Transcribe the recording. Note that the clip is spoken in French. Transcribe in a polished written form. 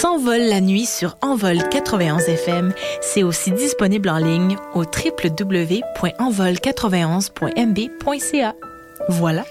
S'envole la nuit sur Envol 91 FM. C'est aussi disponible en ligne au www.envol91.mb.ca. Voilà.